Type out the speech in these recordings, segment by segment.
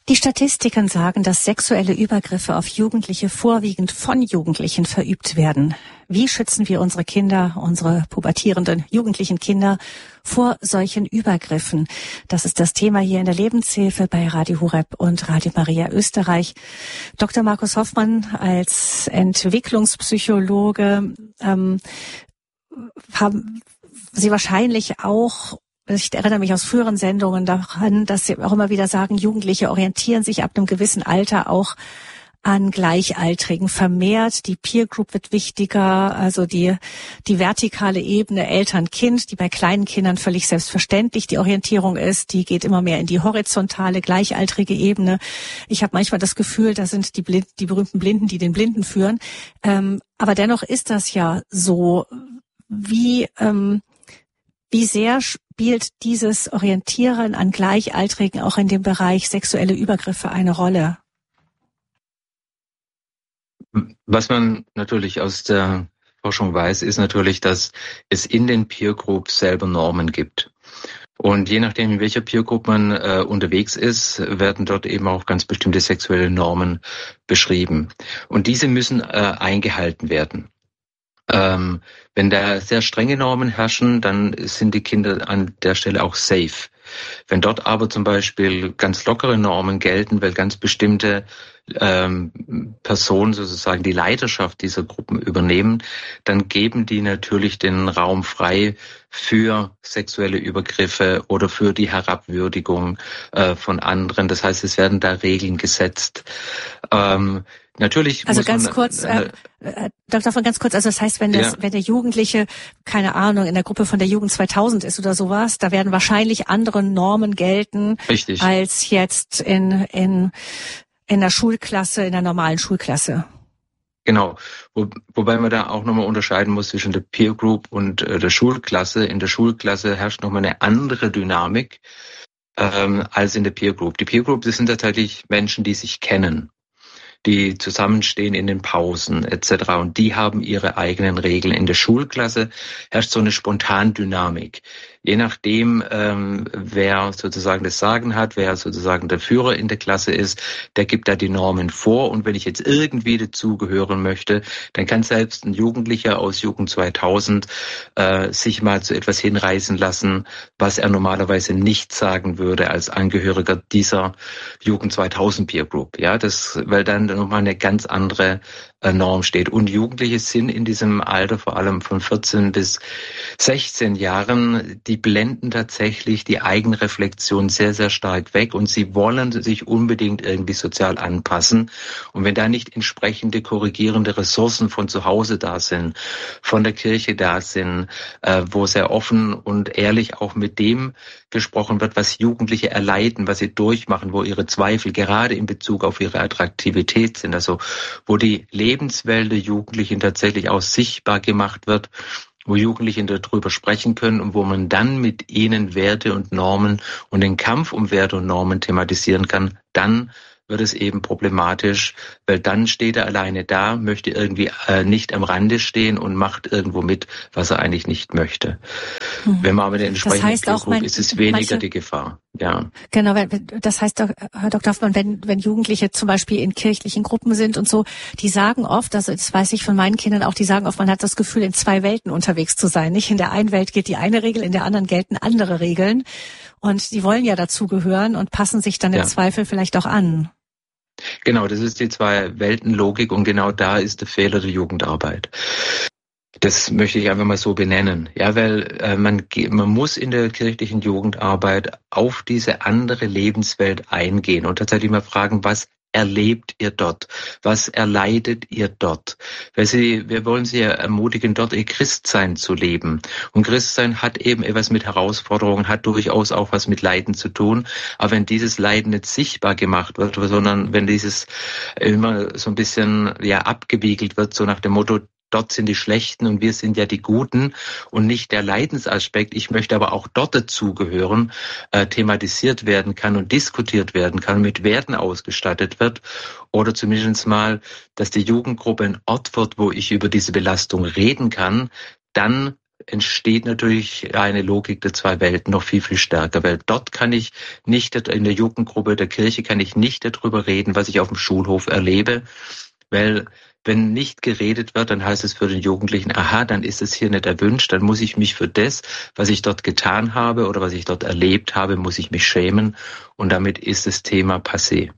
Die Statistiken sagen, dass sexuelle Übergriffe auf Jugendliche vorwiegend von Jugendlichen verübt werden. Wie schützen wir unsere Kinder, unsere pubertierenden jugendlichen Kinder vor solchen Übergriffen? Das ist das Thema hier in der Lebenshilfe bei Radio Horeb und Radio Maria Österreich. Dr. Markus Hoffmann als Entwicklungspsychologe haben Sie wahrscheinlich auch. Ich erinnere mich aus früheren Sendungen daran, dass Sie auch immer wieder sagen, Jugendliche orientieren sich ab einem gewissen Alter auch an Gleichaltrigen vermehrt. Die Peer Group wird wichtiger, also die vertikale Ebene Eltern-Kind, die bei kleinen Kindern völlig selbstverständlich die Orientierung ist, die geht immer mehr in die horizontale, gleichaltrige Ebene. Ich habe manchmal das Gefühl, da sind die berühmten Blinden, die den Blinden führen. Aber dennoch ist das ja so. Wie sehr spielt dieses Orientieren an Gleichaltrigen auch in dem Bereich sexuelle Übergriffe eine Rolle? Was man natürlich aus der Forschung weiß, ist natürlich, dass es in den Peer Groups selber Normen gibt. Und je nachdem, in welcher Peer Group man unterwegs ist, werden dort eben auch ganz bestimmte sexuelle Normen beschrieben. Und diese müssen eingehalten werden. Wenn da sehr strenge Normen herrschen, dann sind die Kinder an der Stelle auch safe. Wenn dort aber zum Beispiel ganz lockere Normen gelten, weil ganz bestimmte Personen sozusagen die Leiterschaft dieser Gruppen übernehmen, dann geben die natürlich den Raum frei für sexuelle Übergriffe oder für die Herabwürdigung von anderen. Das heißt, es werden da Regeln gesetzt. Natürlich. Also ganz kurz, davon ganz kurz, also das heißt, wenn der Jugendliche, keine Ahnung, in der Gruppe von der Jugend 2000 ist oder sowas, da werden wahrscheinlich andere Normen gelten, richtig, als jetzt in der Schulklasse, in der normalen Schulklasse. Genau, wobei man da auch nochmal unterscheiden muss zwischen der Peer Group und der Schulklasse. In der Schulklasse herrscht nochmal eine andere Dynamik als in der Peer Group. Die Peer Group, das sind tatsächlich Menschen, die sich kennen, die zusammenstehen in den Pausen etc. Und die haben ihre eigenen Regeln. In der Schulklasse herrscht so eine Spontandynamik. Je nachdem, wer sozusagen das Sagen hat, wer sozusagen der Führer in der Klasse ist, der gibt da die Normen vor. Und wenn ich jetzt irgendwie dazugehören möchte, dann kann selbst ein Jugendlicher aus Jugend 2000 sich mal zu etwas hinreißen lassen, was er normalerweise nicht sagen würde als Angehöriger dieser Jugend 2000 Peer Group. Ja, weil dann nochmal eine ganz andere Norm steht. Und Jugendliche sind in diesem Alter, vor allem von 14 bis 16 Jahren, die blenden tatsächlich die Eigenreflexion sehr, sehr stark weg und sie wollen sich unbedingt irgendwie sozial anpassen. Und wenn da nicht entsprechende korrigierende Ressourcen von zu Hause da sind, von der Kirche da sind, wo sehr offen und ehrlich auch mit dem gesprochen wird, was Jugendliche erleiden, was sie durchmachen, wo ihre Zweifel gerade in Bezug auf ihre Attraktivität sind, also wo die Lebenswelt der Jugendlichen tatsächlich auch sichtbar gemacht wird, wo Jugendliche darüber sprechen können und wo man dann mit ihnen Werte und Normen und den Kampf um Werte und Normen thematisieren kann, dann wird es eben problematisch, weil dann steht er alleine da, möchte irgendwie nicht am Rande stehen und macht irgendwo mit, was er eigentlich nicht möchte. Wenn man aber den entsprechenden Peer Group ist es weniger die Gefahr. Ja. Genau, das heißt, Herr Dr. Hoffmann, wenn Jugendliche zum Beispiel in kirchlichen Gruppen sind und so, die sagen oft, also das weiß ich von meinen Kindern auch, die sagen oft, man hat das Gefühl, in zwei Welten unterwegs zu sein. Nicht in der einen Welt gilt die eine Regel, in der anderen gelten andere Regeln. Und die wollen ja dazugehören und passen sich dann im Zweifel vielleicht auch an. Genau, das ist die Zwei-Welten-Logik und genau da ist der Fehler der Jugendarbeit. Das möchte ich einfach mal so benennen. Ja, weil man muss in der kirchlichen Jugendarbeit auf diese andere Lebenswelt eingehen und tatsächlich mal fragen, was erlebt ihr dort? Was erleidet ihr dort? Weil wir wollen sie ja ermutigen, dort ihr Christsein zu leben. Und Christsein hat eben etwas mit Herausforderungen, hat durchaus auch was mit Leiden zu tun. Aber wenn dieses Leiden nicht sichtbar gemacht wird, sondern wenn dieses immer so ein bisschen abgewiegelt wird, so nach dem Motto, dort sind die Schlechten und wir sind ja die Guten und nicht der Leidensaspekt. Ich möchte aber auch dort dazugehören, thematisiert werden kann und diskutiert werden kann, mit Werten ausgestattet wird oder zumindest mal, dass die Jugendgruppe ein Ort wird, wo ich über diese Belastung reden kann, dann entsteht natürlich eine Logik der zwei Welten noch viel, viel stärker, weil dort kann ich nicht, in der Jugendgruppe der Kirche kann ich nicht darüber reden, was ich auf dem Schulhof erlebe, weil wenn nicht geredet wird, dann heißt es für den Jugendlichen, aha, dann ist es hier nicht erwünscht, dann muss ich mich für das, was ich dort getan habe oder was ich dort erlebt habe, muss ich mich schämen und damit ist das Thema passé.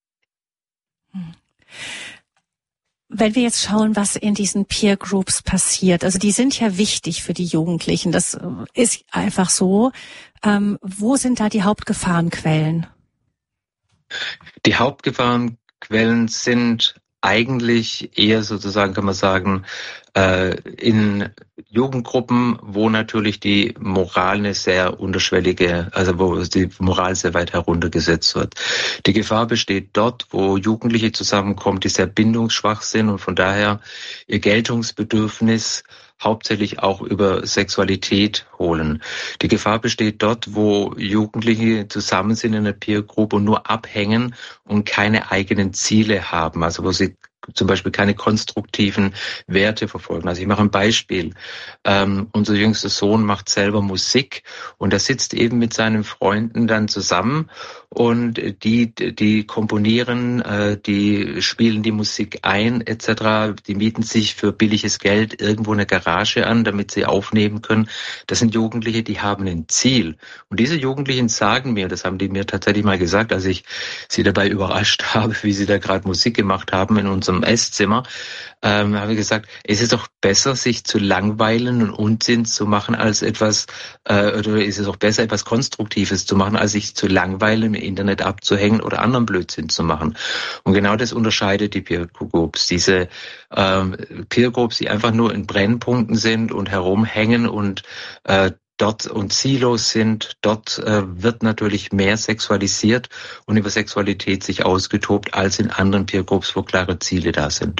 Wenn wir jetzt schauen, was in diesen Peer Groups passiert, also die sind ja wichtig für die Jugendlichen, das ist einfach so. Wo sind da die Hauptgefahrenquellen? Die Hauptgefahrenquellen sind eigentlich eher sozusagen, kann man sagen, in Jugendgruppen, wo natürlich die Moral eine sehr unterschwellige, also wo die Moral sehr weit heruntergesetzt wird. Die Gefahr besteht dort, wo Jugendliche zusammenkommen, die sehr bindungsschwach sind und von daher ihr Geltungsbedürfnis hauptsächlich auch über Sexualität holen. Die Gefahr besteht dort, wo Jugendliche zusammen sind in einer Peer Group und nur abhängen und keine eigenen Ziele haben, also wo sie zum Beispiel keine konstruktiven Werte verfolgen. Also ich mache ein Beispiel. Unser jüngster Sohn macht selber Musik und er sitzt eben mit seinen Freunden dann zusammen und die komponieren, die spielen die Musik ein etc. Die mieten sich für billiges Geld irgendwo eine Garage an, damit sie aufnehmen können. Das sind Jugendliche, die haben ein Ziel. Und diese Jugendlichen sagen mir, das haben die mir tatsächlich mal gesagt, als ich sie dabei überrascht habe, wie sie da gerade Musik gemacht haben in unserem Esszimmer, habe ich gesagt, es ist doch besser, sich zu langweilen und Unsinn zu machen, als etwas, oder ist es auch besser, etwas Konstruktives zu machen, als sich zu langweilen, im Internet abzuhängen oder anderen Blödsinn zu machen. Und genau das unterscheidet die Peer Groups. Diese Peer Groups, die einfach nur in Brennpunkten sind und herumhängen und dort und ziellos sind, dort wird natürlich mehr sexualisiert und über Sexualität sich ausgetobt als in anderen Peer Groups, wo klare Ziele da sind.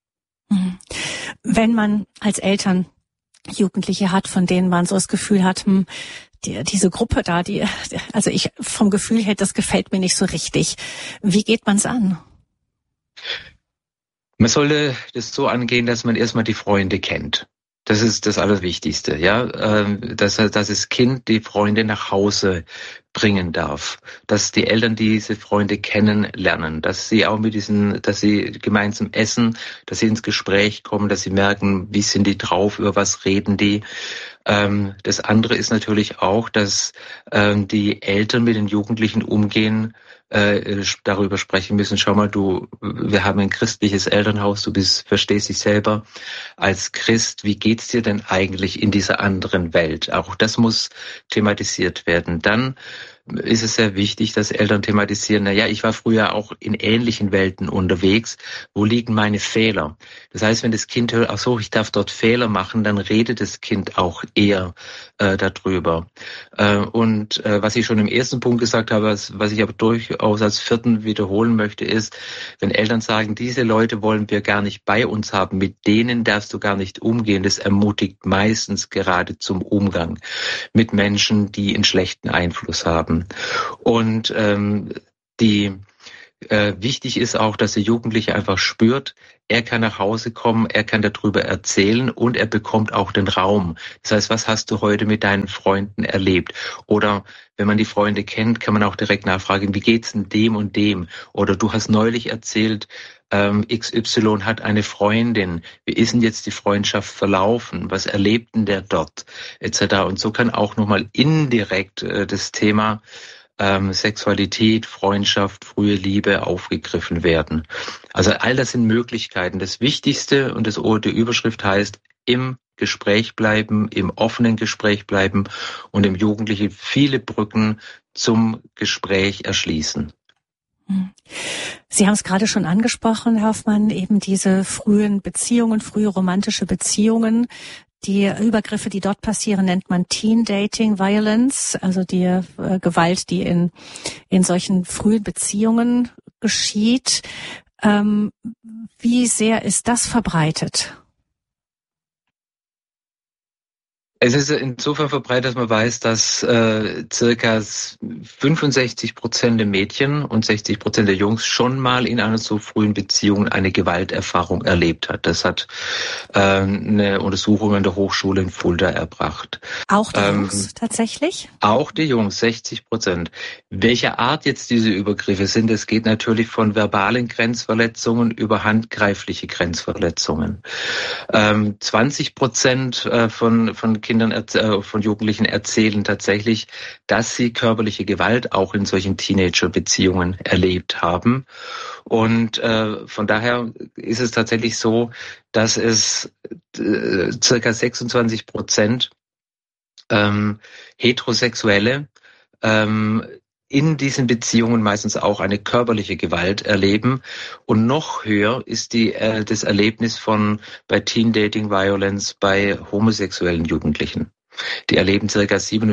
Wenn man als Eltern Jugendliche hat, von denen man so das Gefühl hat, diese Gruppe da, also ich vom Gefühl her, das gefällt mir nicht so richtig. Wie geht man es an? Man sollte das so angehen, dass man erstmal die Freunde kennt. Das ist das Allerwichtigste, ja, dass das Kind die Freunde nach Hause bringen darf, dass die Eltern diese Freunde kennenlernen, dass sie auch dass sie gemeinsam essen, dass sie ins Gespräch kommen, dass sie merken, wie sind die drauf, über was reden die. Das andere ist natürlich auch, dass die Eltern mit den Jugendlichen umgehen, darüber sprechen müssen. Schau mal, wir haben ein christliches Elternhaus, verstehst dich selber als Christ. Wie geht's dir denn eigentlich in dieser anderen Welt? Auch das muss thematisiert werden. Dann ist es sehr wichtig, dass Eltern thematisieren, ich war früher auch in ähnlichen Welten unterwegs. Wo liegen meine Fehler? Das heißt, wenn das Kind hört, ach so, ich darf dort Fehler machen, dann redet das Kind auch eher darüber. Und was ich schon im ersten Punkt gesagt habe, was ich aber durchaus als vierten wiederholen möchte, ist, wenn Eltern sagen, diese Leute wollen wir gar nicht bei uns haben, mit denen darfst du gar nicht umgehen, das ermutigt meistens gerade zum Umgang mit Menschen, die einen schlechten Einfluss haben. Und wichtig ist auch, dass der Jugendliche einfach spürt, er kann nach Hause kommen, er kann darüber erzählen und er bekommt auch den Raum. Das heißt, was hast du heute mit deinen Freunden erlebt? Oder wenn man die Freunde kennt, kann man auch direkt nachfragen, wie geht's denn dem und dem? Oder du hast neulich erzählt, XY hat eine Freundin. Wie ist denn jetzt die Freundschaft verlaufen? Was erlebt denn der dort? Etc. Und so kann auch nochmal indirekt das Thema Sexualität, Freundschaft, frühe Liebe aufgegriffen werden. Also all das sind Möglichkeiten. Das Wichtigste und die Überschrift heißt, im Gespräch bleiben, im offenen Gespräch bleiben und im Jugendlichen viele Brücken zum Gespräch erschließen. Sie haben es gerade schon angesprochen, Herr Hoffmann, eben diese frühe romantische Beziehungen. Die Übergriffe, die dort passieren, nennt man Teen Dating Violence, also die Gewalt, die in solchen frühen Beziehungen geschieht. Wie sehr ist das verbreitet? Es ist insofern verbreitet, dass man weiß, dass circa 65% der Mädchen und 60% der Jungs schon mal in einer so frühen Beziehung eine Gewalterfahrung erlebt hat. Das hat eine Untersuchung an der Hochschule in Fulda erbracht. Auch die Jungs tatsächlich? Auch die Jungs, 60%. Welche Art jetzt diese Übergriffe sind, es geht natürlich von verbalen Grenzverletzungen über handgreifliche Grenzverletzungen. 20% von Kindern, von Jugendlichen erzählen tatsächlich, dass sie körperliche Gewalt auch in solchen Teenager-Beziehungen erlebt haben. Und von daher ist es tatsächlich so, dass es circa 26% Heterosexuelle in diesen Beziehungen meistens auch eine körperliche Gewalt erleben. Und noch höher ist das Erlebnis bei Teen Dating Violence bei homosexuellen Jugendlichen. Die erleben circa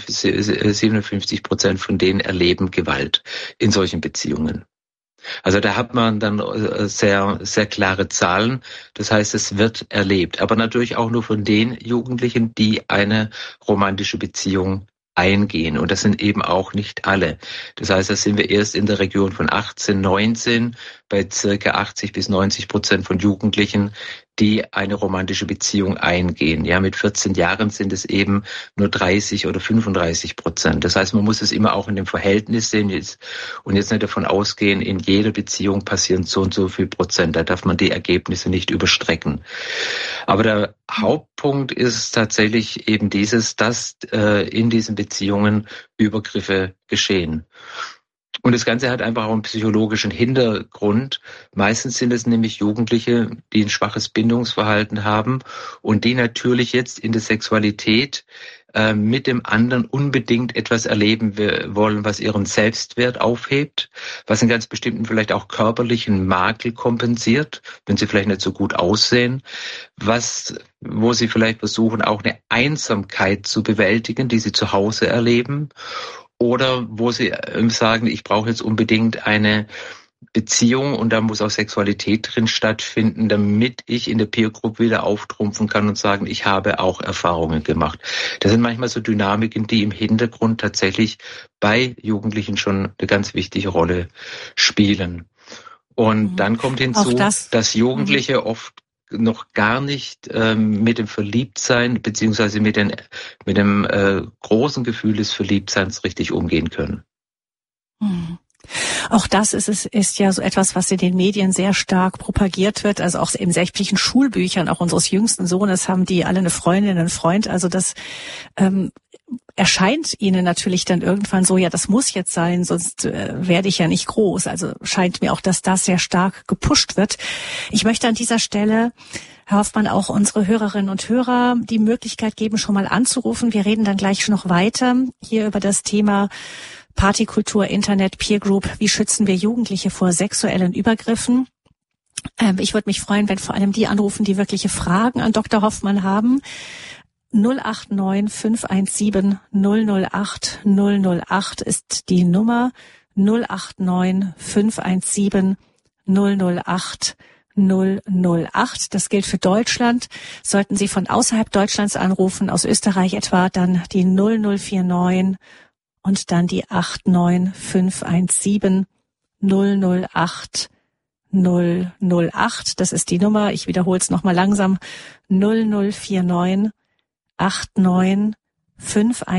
57% von denen erleben Gewalt in solchen Beziehungen. Also da hat man dann sehr, sehr klare Zahlen. Das heißt, es wird erlebt. Aber natürlich auch nur von den Jugendlichen, die eine romantische Beziehung eingehen. Und das sind eben auch nicht alle. Das heißt, da sind wir erst in der Region von 18, 19 bei circa 80-90% von Jugendlichen, die eine romantische Beziehung eingehen. Ja, mit 14 Jahren sind es eben nur 30 oder 35%. Das heißt, man muss es immer auch in dem Verhältnis sehen und jetzt nicht davon ausgehen, in jeder Beziehung passieren so und so viel Prozent. Da darf man die Ergebnisse nicht überstrecken. Aber der Hauptpunkt ist tatsächlich eben dass in diesen Beziehungen Übergriffe geschehen. Und das Ganze hat einfach auch einen psychologischen Hintergrund. Meistens sind es nämlich Jugendliche, die ein schwaches Bindungsverhalten haben und die natürlich jetzt in der Sexualität mit dem anderen unbedingt etwas erleben wollen, was ihren Selbstwert aufhebt, was einen ganz bestimmten vielleicht auch körperlichen Makel kompensiert, wenn sie vielleicht nicht so gut aussehen, wo sie vielleicht versuchen, auch eine Einsamkeit zu bewältigen, die sie zu Hause erleben. Oder wo sie sagen, ich brauche jetzt unbedingt eine Beziehung und da muss auch Sexualität drin stattfinden, damit ich in der Peer Group wieder auftrumpfen kann und sagen, ich habe auch Erfahrungen gemacht. Das sind manchmal so Dynamiken, die im Hintergrund tatsächlich bei Jugendlichen schon eine ganz wichtige Rolle spielen. Und dann kommt hinzu, dass Jugendliche oft noch gar nicht mit dem Verliebtsein beziehungsweise mit dem großen Gefühl des Verliebtseins richtig umgehen können. Auch das ist ja so etwas, was in den Medien sehr stark propagiert wird. Also auch in sämtlichen Schulbüchern, auch unseres jüngsten Sohnes, haben die alle eine Freundin, einen Freund. Also das erscheint ihnen natürlich dann irgendwann so, ja, das muss jetzt sein, sonst werde ich ja nicht groß. Also scheint mir auch, dass das sehr stark gepusht wird. Ich möchte an dieser Stelle, Herr Hoffmann, auch unsere Hörerinnen und Hörer die Möglichkeit geben, schon mal anzurufen. Wir reden dann gleich noch weiter hier über das Thema Partykultur, Internet, Peer Group. Wie schützen wir Jugendliche vor sexuellen Übergriffen? Ich würde mich freuen, wenn vor allem die anrufen, die wirkliche Fragen an Dr. Hoffmann haben. 089 517 008 008 ist die Nummer. 089 517 008 008. Das gilt für Deutschland. Sollten Sie von außerhalb Deutschlands anrufen, aus Österreich etwa, dann die 0049 und dann die 89 517 008 008. Das ist die Nummer. Ich wiederhole es nochmal langsam. 0049 89 517